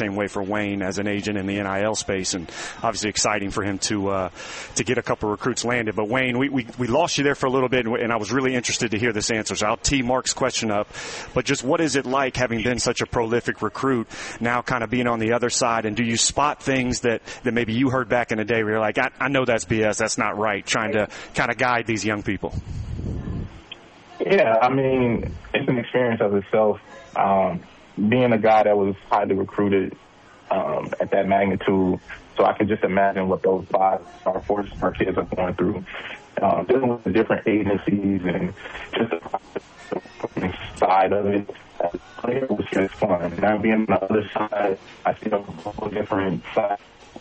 same way for Wayne as an agent in the NIL space, and obviously exciting for him to get a couple recruits landed. But Wayne, we lost you there for a little bit, and I was really interested to hear this answer. So I'll tee Mark's question up, but just what is it like having been such a prolific recruit, now kind of being on the other side, and do you spot things that maybe you heard back in the day where you're like, I know that's BS, that's not right, trying to kind of guide these young people? Yeah, I mean, it's an experience of itself. Being a guy that was highly recruited at that magnitude, so I can just imagine what those 5 or 4-star kids are going through, dealing with the different agencies and just the side of it. As a player, was just fun. Now being on the other side, I see a whole different side.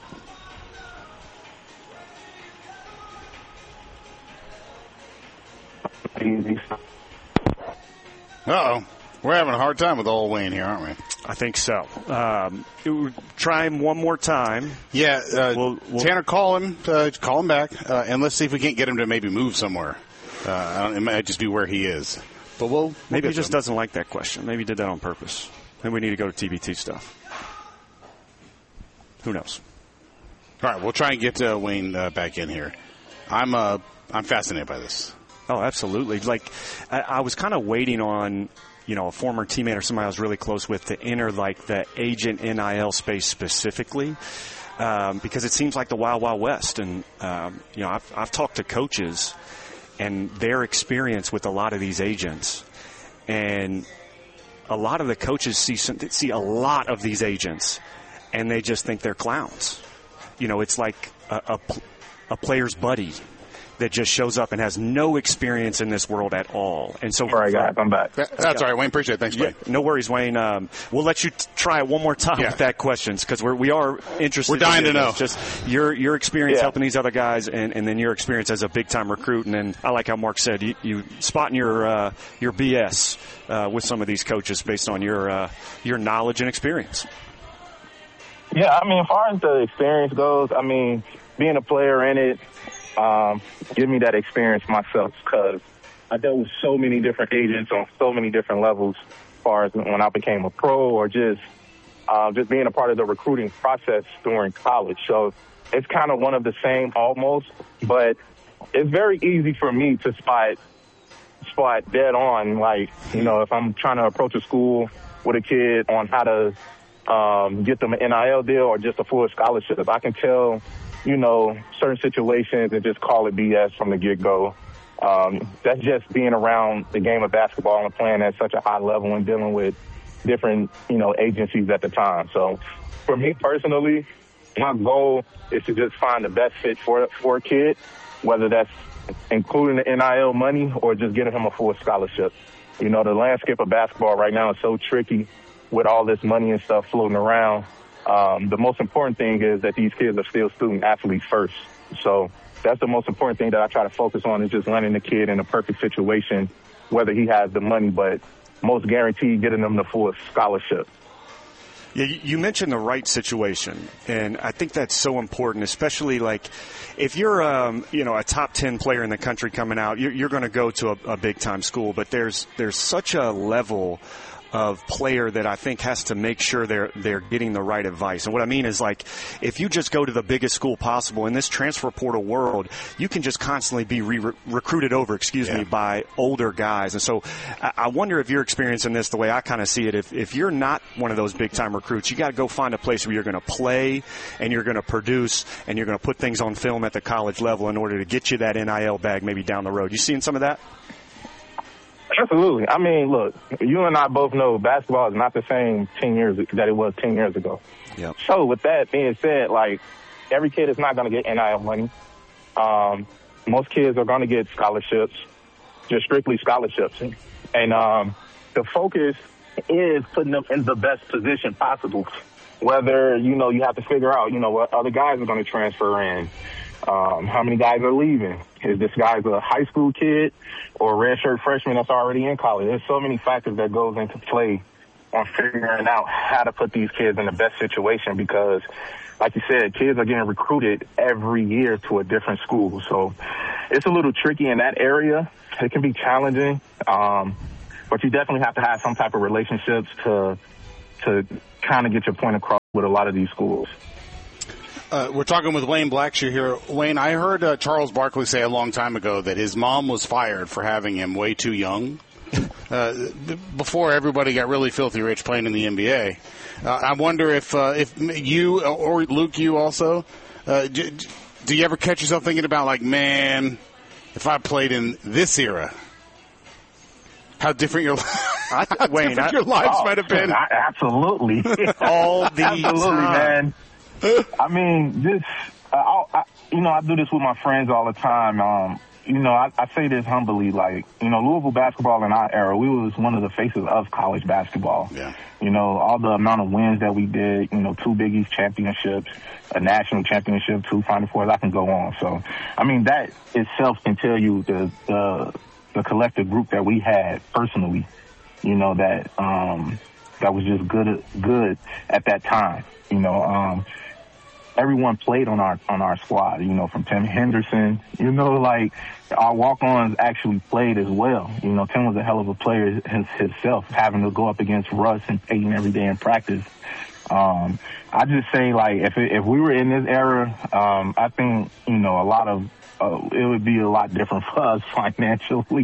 Uh-oh. We're having a hard time with old Wayne here, aren't we? I think so. Try him one more time. Yeah, Tanner, call him back, and let's see if we can't get him to maybe move somewhere. It might just be where he is. But maybe he just doesn't like that question. Maybe he did that on purpose. Maybe we need to go to TBT stuff. Who knows? All right, we'll try and get Wayne back in here. I'm fascinated by this. Oh, absolutely. Like, I was kind of waiting on, a former teammate or somebody I was really close with to enter, like, the agent NIL space specifically, because it seems like the Wild Wild West. And, I've talked to coaches and their experience with a lot of these agents. And a lot of the coaches see a lot of these agents, and they just think they're clowns. It's like a player's buddy that just shows up and has no experience in this world at all. And so, all right, guys, I'm back. That's all right, Wayne. Appreciate it. Thanks, Wayne. Yeah, no worries, Wayne. We'll let you try it one more time with that questions, because we are interested. We're dying to know. Just your experience helping these other guys, and then your experience as a big time recruit. And then I like how Mark said you spotting your BS with some of these coaches based on your knowledge and experience. Yeah, I mean, as far as the experience goes, I mean, being a player in it, give me that experience myself, because I dealt with so many different agents on so many different levels as far as when I became a pro, or just being a part of the recruiting process during college. So it's kind of one of the same almost, but it's very easy for me to spot dead on, like, if I'm trying to approach a school with a kid on how to get them an NIL deal or just a full scholarship. I can tell, certain situations and just call it BS from the get-go. That's just being around the game of basketball and playing at such a high level and dealing with different, agencies at the time. So for me personally, my goal is to just find the best fit for a kid, whether that's including the NIL money or just getting him a full scholarship. The landscape of basketball right now is so tricky with all this money and stuff floating around. The most important thing is that these kids are still student athletes first. So that's the most important thing that I try to focus on, is just landing the kid in a perfect situation, whether he has the money, but most guaranteed getting them the full scholarship. Yeah, you mentioned the right situation, and I think that's so important, especially like if you're a top 10 player in the country coming out, you're going to go to a big time school, but there's such a level of player that I think has to make sure they're getting the right advice. And what I mean is, like, if you just go to the biggest school possible in this transfer portal world, you can just constantly be recruited over, by older guys. And so I wonder if you're experiencing this the way I kind of see it. If you're not one of those big time recruits, you got to go find a place where you're going to play and you're going to produce and you're going to put things on film at the college level in order to get you that NIL bag maybe down the road. You seeing some of that? Absolutely. I mean, look, you and I both know basketball is not the same 10 years that it was 10 years ago. Yep. So with that being said, like, every kid is not going to get NIL money. Most kids are going to get scholarships, just strictly scholarships. And the focus is putting them in the best position possible. Whether, you have to figure out, what other guys are going to transfer in. How many guys are leaving? Is this guy's a high school kid or a redshirt freshman that's already in college? There's so many factors that goes into play on figuring out how to put these kids in the best situation, because, like you said, kids are getting recruited every year to a different school. So it's a little tricky in that area. It can be challenging, but you definitely have to have some type of relationships to kind of get your point across. with a lot of these schools. We're talking with Wayne Blackshear here. Wayne, I heard Charles Barkley say a long time ago that his mom was fired for having him way too young. Before everybody got really filthy rich playing in the NBA. I wonder if you or Luke, you also, do you ever catch yourself thinking about, like, man, if I played in this era, how different your your lives might have been? Absolutely. All the absolutely, time. Man. I mean, I do this with my friends all the time. I say this humbly, like, Louisville basketball in our era, we was one of the faces of college basketball. Yeah. All the amount of wins that we did, 2 Big East championships, a national championship, 2 Final Fours, I can go on. So, I mean, that itself can tell you the collective group that we had personally, that was just good at that time. Everyone played on our squad, from Tim Henderson, like our walk-ons actually played as well. Tim was a hell of a player himself, having to go up against Russ and Peyton every day in practice. I just say, like, if we were in this era, I think, a lot of, it would be a lot different for us financially.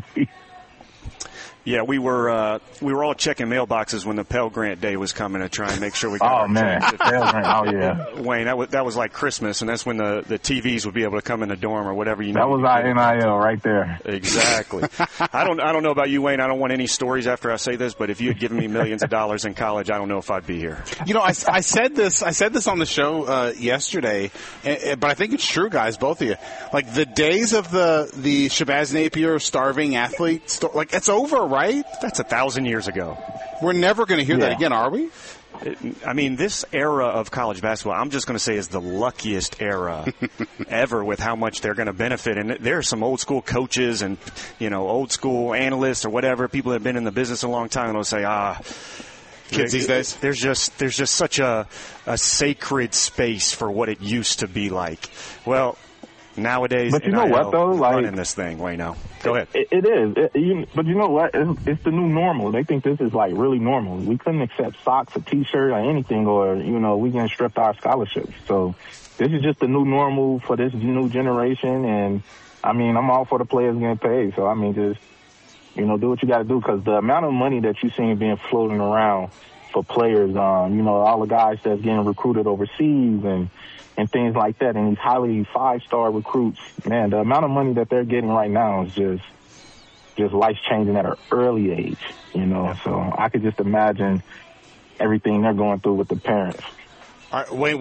Yeah, we were all checking mailboxes when the Pell Grant Day was coming to try and make sure we got our checks. Pell Grant, oh yeah. Wayne, that was like Christmas, and that's when the TVs would be able to come in the dorm or whatever you know. That was our NIL right there. Exactly. I don't know about you, Wayne. I don't want any stories after I say this, but if you had given me millions of dollars in college, I don't know if I'd be here. I said this on the show yesterday, but I think it's true, guys, both of you. Like, the days of the Shabazz Napier starving athlete, it's over, right? That's 1,000 years ago. We're never going to hear that again, are we? I mean, this era of college basketball, I'm just going to say, is the luckiest era ever with how much they're going to benefit. And there are some old school coaches and, old school analysts or whatever, people that have been in the business a long time, and they'll say, kids these days. There's just such a sacred space for what it used to be like. Well, nowadays, but you know what, though, like, running this thing, Wayno. Go ahead. It is. But you know what? It's the new normal. They think this is, like, really normal. We couldn't accept socks, a T-shirt, or anything, or we getting stripped our scholarships. So this is just the new normal for this new generation. And I mean, I'm all for the players getting paid. So I mean, just do what you got to do, because the amount of money that you seen being floating around for players, all the guys that's getting recruited overseas and things like that, and these highly 5-star recruits, man, the amount of money that they're getting right now is just life-changing at an early age, So I could just imagine everything they're going through with the parents. All right, Wayne,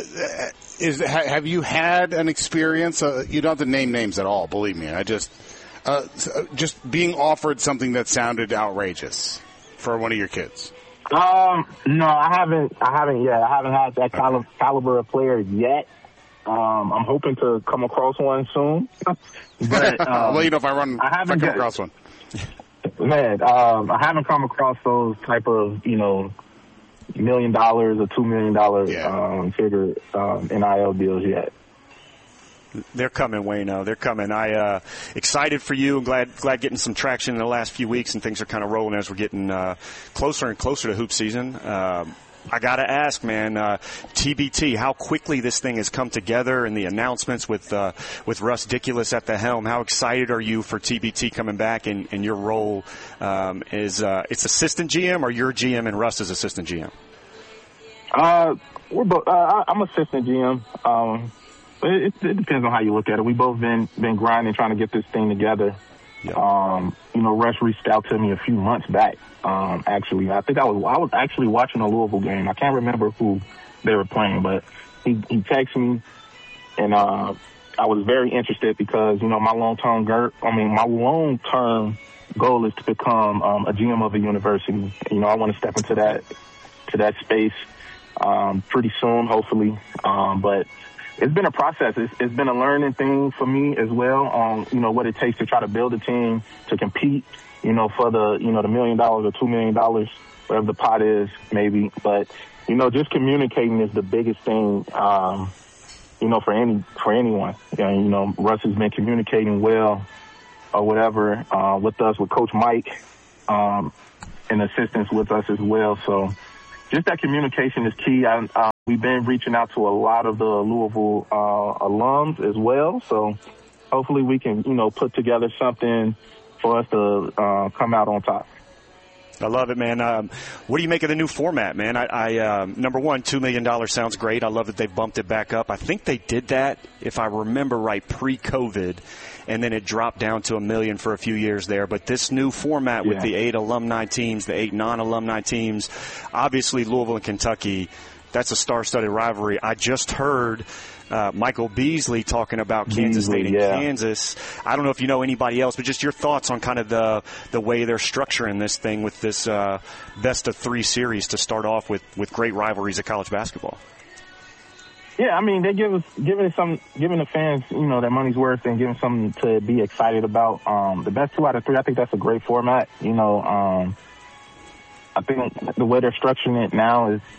have you had an experience? You don't have to name names at all, believe me. I just being offered something that sounded outrageous for one of your kids. No, I haven't yet. I haven't had that caliber of player yet. I'm hoping to come across one soon. But, well, if I come across one. Man, I haven't come across those type of, $1 million or $2 million figure NIL deals yet. They're coming, Wayno. They're coming. I excited for you. I'm glad getting some traction in the last few weeks, and things are kind of rolling as we're getting closer and closer to hoop season. I got to ask, man, TBT, how quickly this thing has come together, and the announcements with Russ Dickulus at the helm. How excited are you for TBT coming back, and your role is it's assistant GM, or your GM and Russ is assistant GM? We're both. I'm assistant GM. It depends on how you look at it. We both been grinding, trying to get this thing together. Yeah. Russ reached out to me a few months back. Actually, I think I was actually watching a Louisville game. I can't remember who they were playing, but he texted me, and I was very interested because my long-term goal is to become a GM of a university. I want to step into that space pretty soon, hopefully. But it's been a process. It's been a learning thing for me as well on, what it takes to try to build a team to compete, for the, the $1 million or $2 million, whatever the pot is, maybe. But, just communicating is the biggest thing, for anyone. Russ has been communicating well or whatever, with us, with Coach Mike, and assistance with us as well. So, just that communication is key. We've been reaching out to a lot of the Louisville alums as well. So hopefully we can, put together something for us to come out on top. I love it, man. What do you make of the new format, man? Number one, $2 million sounds great. I love that they've bumped it back up. I think they did that, if I remember right, pre-COVID, and then it dropped down to $1 million for a few years there. But this new format with the 8 alumni teams, the 8 non-alumni teams, obviously Louisville and Kentucky, that's a star-studded rivalry. I just heard Michael Beasley talking about Kansas State and Kansas. I don't know if you know anybody else, but just your thoughts on kind of the way they're structuring this thing with this best-of-3 series to start off with great rivalries of college basketball. Yeah, I mean, they giving the fans, their money's worth and giving something to be excited about. The best 2 out of 3, I think that's a great format. I think the way they're structuring it now is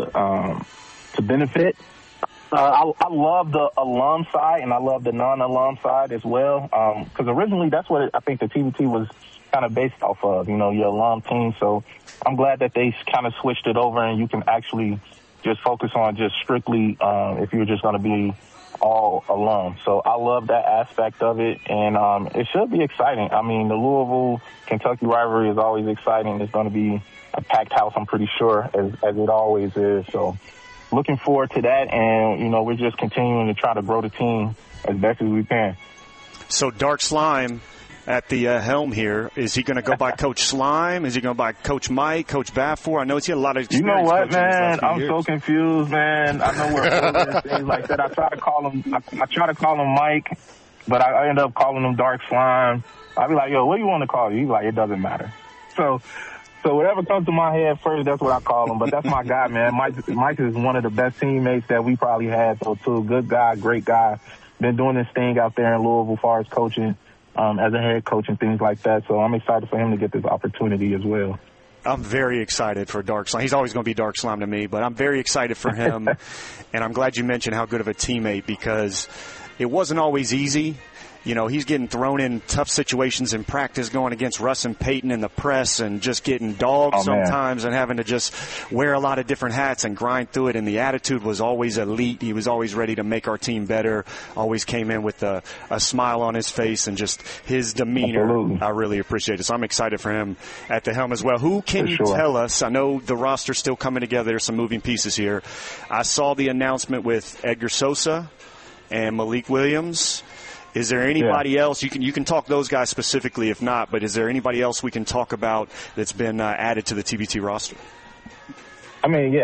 to benefit. I love the alum side and I love the non-alum side as well. Because originally that's what I think the TBT was kind of based off of, your alum team. So I'm glad that they kind of switched it over and you can actually just focus on just strictly if you're just going to be all alum. So I love that aspect of it, and it should be exciting. I mean, the Louisville-Kentucky rivalry is always exciting. It's going to be a packed house, I'm pretty sure, as it always is. So looking forward to that, and, we're just continuing to try to grow the team as best as we can. So Dark Slime at the helm here. Is he going to go by Coach Slime? Is he going to by Coach Mike, Coach Baffour? I know he's had a lot of experience. You know what, man? I'm so confused, man. I know we're things like that. I try to call him Mike, but I end up calling him Dark Slime. I'll be like, yo, what do you want to call you? He's like, it doesn't matter. So whatever comes to my head first, that's what I call him. But that's my guy, man. Mike is one of the best teammates that we probably had. So, too, good guy, great guy. Been doing this thing out there in Louisville as far as coaching, as a head coach and things like that. So I'm excited for him to get this opportunity as well. I'm very excited for Dark Slime. He's always going to be Dark Slime to me, but I'm very excited for him. And I'm glad you mentioned how good of a teammate, because it wasn't always easy. He's getting thrown in tough situations in practice, going against Russ and Peyton in the press and just getting dogged sometimes and having to just wear a lot of different hats and grind through it. And the attitude was always elite. He was always ready to make our team better, always came in with a smile on his face and just his demeanor. Absolutely. I really appreciate it. So I'm excited for him at the helm as well. Who can you tell us? I know the roster's still coming together. There's some moving pieces here. I saw the announcement with Edgar Sosa and Malik Williams. Is there anybody else? You can talk those guys specifically if not, but is there anybody else we can talk about that's been added to the TBT roster? I mean,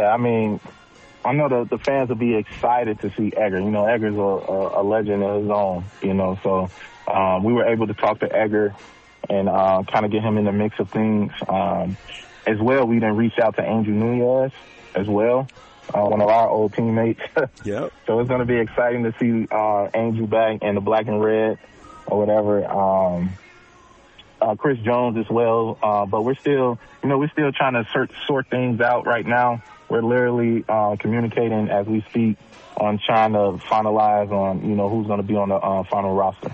I know the fans will be excited to see Edgar. Edgar's a legend of his own, so we were able to talk to Edgar and kind of get him in the mix of things. As well, we then reached out to Angel Nunez as well. One of our old teammates. Yep. So it's going to be exciting to see Angel back in the black and red or whatever. Chris Jones as well. But we're still trying to sort things out right now. We're literally communicating as we speak on trying to finalize on, who's going to be on the final roster.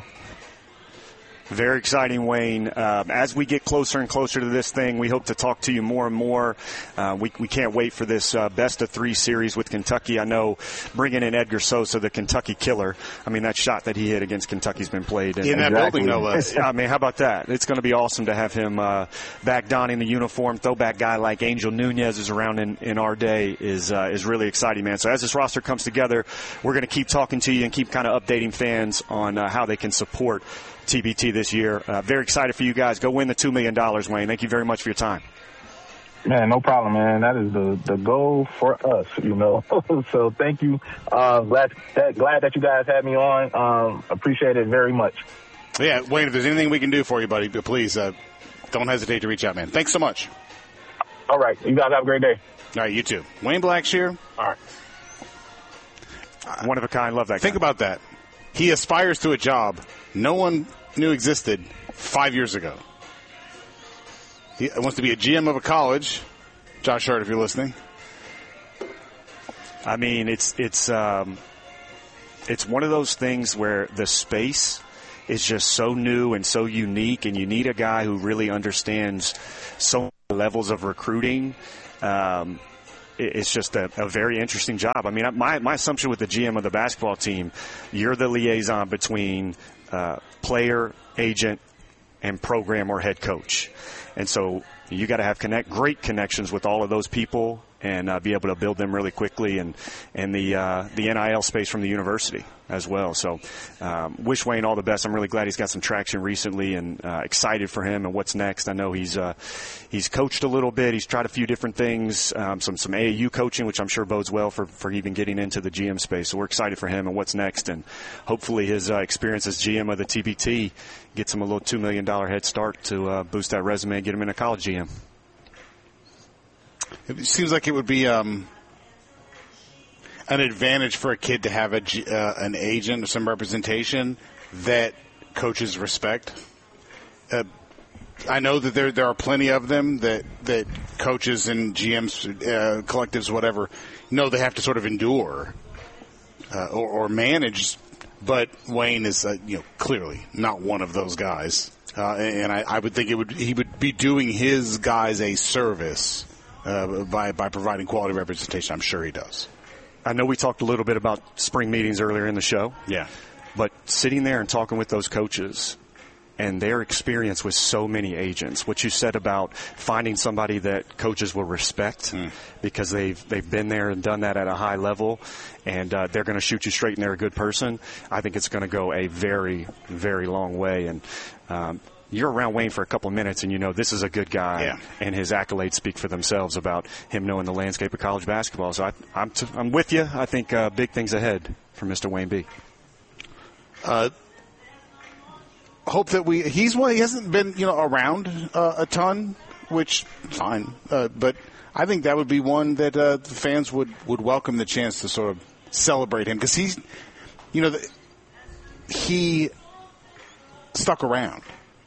Very exciting, Wayne. As we get closer and closer to this thing, we hope to talk to you more and more. We can't wait for this best-of-3 series with Kentucky. I know bringing in Edgar Sosa, the Kentucky killer, that shot that he hit against Kentucky's been played. In that building, no less. How about that? It's going to be awesome to have him back donning the uniform. Throwback guy like Angel Nunez is around in our day is really exciting, man. So as this roster comes together, we're going to keep talking to you and keep kind of updating fans on how they can support TBT this year. Very excited for you guys. Go win the $2 million, Wayne. Thank you very much for your time. Man, no problem, man. That is the goal for us, So thank you. Glad that you guys had me on. Appreciate it very much. Yeah, Wayne, if there's anything we can do for you, buddy, please don't hesitate to reach out, man. Thanks so much. All right. You guys have a great day. All right, you too. Wayne Blackshear. All right. One of a kind. Love that guy. Think about that. He aspires to a job no one knew existed 5 years ago. He wants to be a GM of a college. Josh Hurt, if you're listening. It's one of those things where the space is just so new and so unique, and you need a guy who really understands so many levels of recruiting. it's just a very interesting job. I mean, my assumption with the GM of the basketball team, you're the liaison between player, agent, and program or head coach. And so you got to have great connections with all of those people and be able to build them really quickly, and the NIL space from the university as well. So wish Wayne all the best. I'm really glad he's got some traction recently, and excited for him and what's next. I know he's coached a little bit. He's tried a few different things, some AAU coaching, which I'm sure bodes well for even getting into the GM space. So we're excited for him and what's next, and hopefully his experience as GM of the TBT gets him a little $2 million head start to boost that resume and get him in a college GM. It seems like it would be an advantage for a kid to have an agent or some representation that coaches respect. I know that there are plenty of them that coaches and GMs, collectives, whatever, they have to sort of endure or manage. But Wayne is clearly not one of those guys, and I would think he would be doing his guys a service by providing quality representation. I'm sure he does. I know we talked a little bit about spring meetings earlier in the show. Yeah. But sitting there and talking with those coaches and their experience with so many agents, what you said about finding somebody that coaches will respect because they've been there and done that at a high level, and they're going to shoot you straight and they're a good person, I think it's going to go a very, very long way. And you're around Wayne for a couple of minutes and this is a good guy, and his accolades speak for themselves about him knowing the landscape of college basketball. So I'm with you. I think big things ahead for Mr. Wayne B. Hope that he hasn't been around a ton, which fine, but I think that would be one that the fans would welcome the chance to sort of celebrate him, because he's he stuck around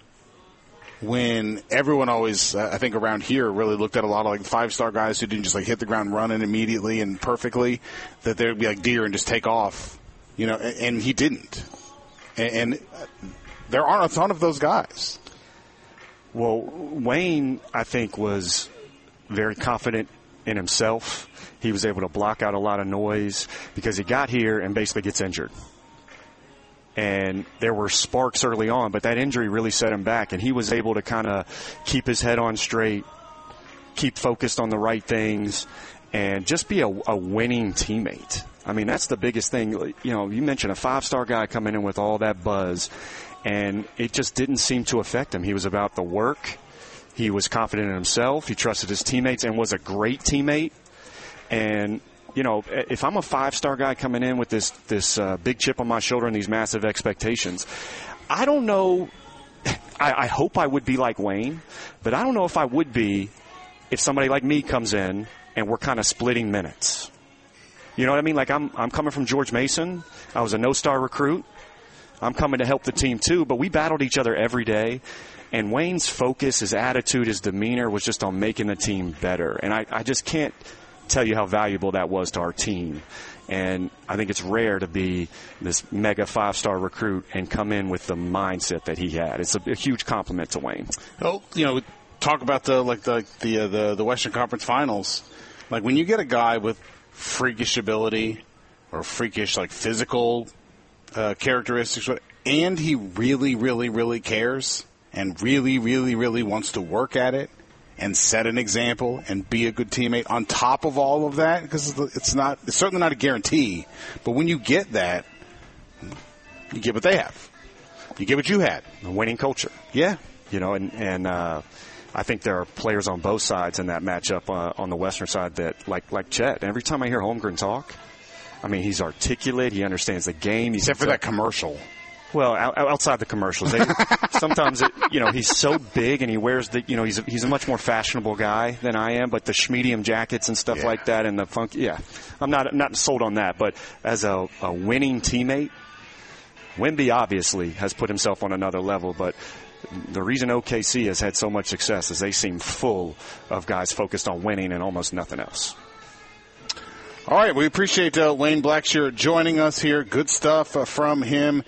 when everyone always, I think around here, really looked at a lot of like 5-star guys who didn't just like hit the ground running immediately and perfectly, that they would be like deer and just take off, and he didn't. And there aren't a ton of those guys. Well, Wayne, I think, was very confident in himself. He was able to block out a lot of noise because he got here and basically gets injured. And there were sparks early on, but that injury really set him back, and he was able to kind of keep his head on straight, keep focused on the right things, and just be a winning teammate. I mean, that's the biggest thing. You mentioned a 5-star guy coming in with all that buzz, and it just didn't seem to affect him. He was about the work. He was confident in himself. He trusted his teammates and was a great teammate. And if I'm a 5-star guy coming in with this big chip on my shoulder and these massive expectations, I don't know. I hope I would be like Wayne, but I don't know if I would be if somebody like me comes in and we're kind of splitting minutes. You know what I mean? Like I'm coming from George Mason. I was a no-star recruit. I'm coming to help the team too, but we battled each other every day. And Wayne's focus, his attitude, his demeanor was just on making the team better. And I just can't tell you how valuable that was to our team. And I think it's rare to be this mega 5-star recruit and come in with the mindset that he had. It's a huge compliment to Wayne. Well, talk about the Western Conference Finals. Like when you get a guy with freakish ability or freakish physical characteristics, and he really, really, really cares and really, really, really wants to work at it and set an example and be a good teammate on top of all of that, because it's certainly not a guarantee, but when you get that, you get what they have. You get what you had. A winning culture. Yeah. And I think there are players on both sides in that matchup on the Western side that, like Chet, every time I hear Holmgren talk, I mean, he's articulate. He understands the game. Except for that commercial. Well, outside the commercials, sometimes he's so big and he wears he's a much more fashionable guy than I am. But the schmedium jackets and stuff like that, and the funky, I'm not sold on that. But as a winning teammate, Wemby obviously has put himself on another level. But the reason OKC has had so much success is they seem full of guys focused on winning and almost nothing else. All right, we appreciate Wayne Blackshear joining us here. Good stuff from him.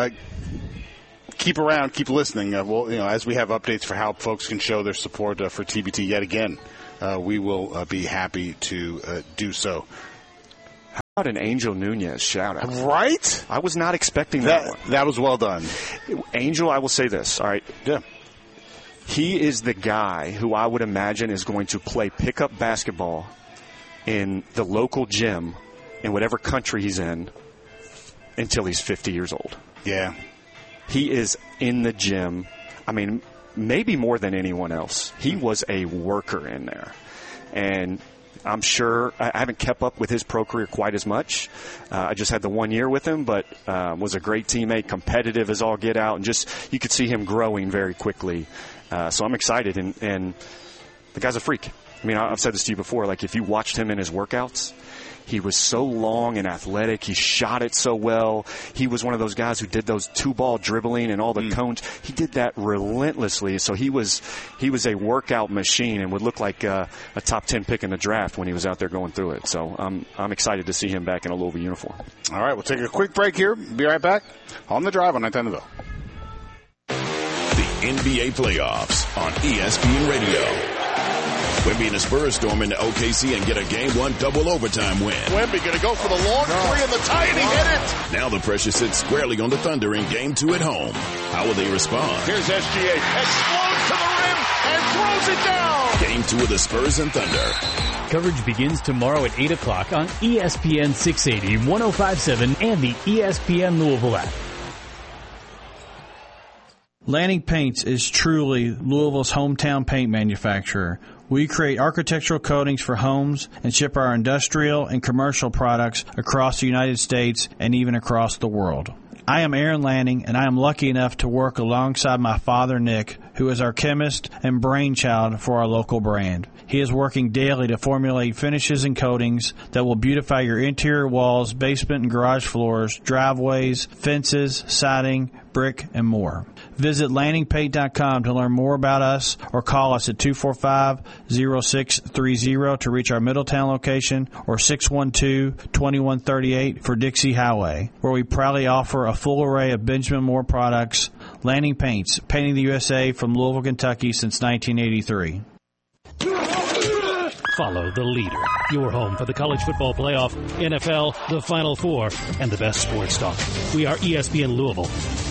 Keep around, keep listening. As we have updates for how folks can show their support for TBT yet again we will be happy to do so. How about an Angel Nunez shout-out? Right? I was not expecting that one. That was well done. Angel, I will say this, all right? Yeah. He is the guy who I would imagine is going to play pickup basketball in the local gym in whatever country he's in until he's 50 years old. Yeah. He is in the gym. I mean, maybe more than anyone else. He was a worker in there. And I'm sure I haven't kept up with his pro career quite as much. I just had the 1 year with him, but was a great teammate, competitive as all get out, and just you could see him growing very quickly. So I'm excited, and the guy's a freak. I mean, I've said this to you before. Like, if you watched him in his workouts, he was so long and athletic. He shot it so well. He was one of those guys who did those 2-ball dribbling and all the cones. He did that relentlessly. So he was a workout machine and would look like a top 10 pick in the draft when he was out there going through it. So I'm excited to see him back in a Louisville uniform. All right, we'll take a quick break here. Be right back on The Drive on 910 The Ville. The NBA playoffs on ESPN Radio. Wemby and the Spurs storm into OKC and get a Game 1 double overtime win. Wemby going to go for the long three and the tie, and he hit it. Now the pressure sits squarely on the Thunder in Game 2 at home. How will they respond? Here's SGA. Explodes to the rim and throws it down. Game 2 of the Spurs and Thunder. Coverage begins tomorrow at 8 o'clock on ESPN 680, 105.7, and the ESPN Louisville app. Lanning Paints is truly Louisville's hometown paint manufacturer. We create architectural coatings for homes and ship our industrial and commercial products across the United States and even across the world. I am Aaron Lanning, and I am lucky enough to work alongside my father, Nick, who is our chemist and brainchild for our local brand. He is working daily to formulate finishes and coatings that will beautify your interior walls, basement and garage floors, driveways, fences, siding, brick, and more. Visit LanningPaint.com to learn more about us or call us at 245-0630 to reach our Middletown location or 612-2138 for Dixie Highway, where we proudly offer a full array of Benjamin Moore products. Lanning Paints, painting the USA from Louisville, Kentucky since 1983. Follow the leader. Your home for the college football playoff, NFL, the Final Four, and the best sports talk. We are ESPN Louisville.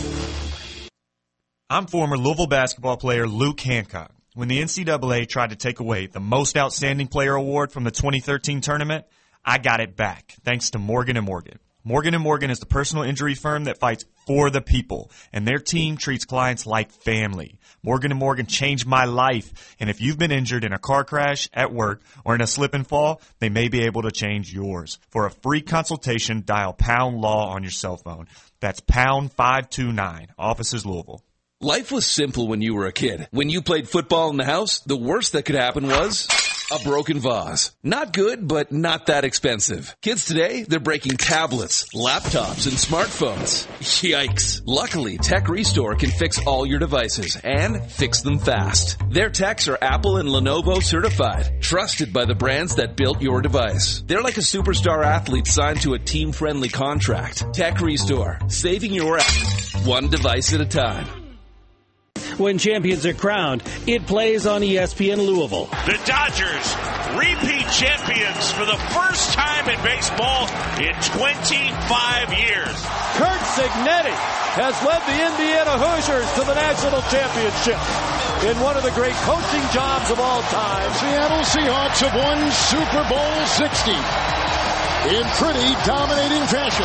I'm former Louisville basketball player Luke Hancock. When the NCAA tried to take away the Most Outstanding Player Award from the 2013 tournament, I got it back, thanks to Morgan & Morgan. Morgan & Morgan is the personal injury firm that fights for the people, and their team treats clients like family. Morgan & Morgan changed my life, and if you've been injured in a car crash, at work, or in a slip and fall, they may be able to change yours. For a free consultation, dial #LAW on your cell phone. That's #529, Offices Louisville. Life was simple when you were a kid. When you played football in the house, the worst that could happen was a broken vase. Not good, but not that expensive. Kids today, they're breaking tablets, laptops, and smartphones. Yikes. Luckily, Tech Restore can fix all your devices and fix them fast. Their techs are Apple and Lenovo certified, trusted by the brands that built your device. They're like a superstar athlete signed to a team-friendly contract. Tech Restore, saving your one device at a time. When champions are crowned, it plays on ESPN Louisville. The Dodgers, repeat champions for the first time in baseball in 25 years. Curt Cignetti has led the Indiana Hoosiers to the national championship in one of the great coaching jobs of all time. Seattle Seahawks have won Super Bowl 60 in pretty dominating fashion.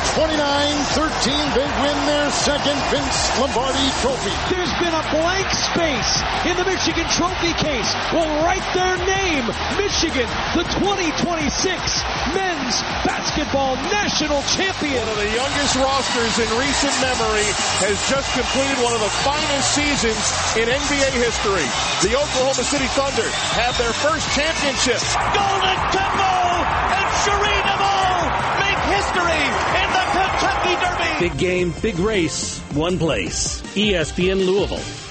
29-13, they win their second Vince Lombardi trophy. There's been a blank space in the Michigan Trophy case. We'll write their name, Michigan, the 2026 men's basketball national champion. One of the youngest rosters in recent memory has just completed one of the finest seasons in NBA history. The Oklahoma City Thunder have their first championship. Golden Temple and Shereen Amal make history in the Kentucky Derby. Big game, big race, one place. ESPN Louisville.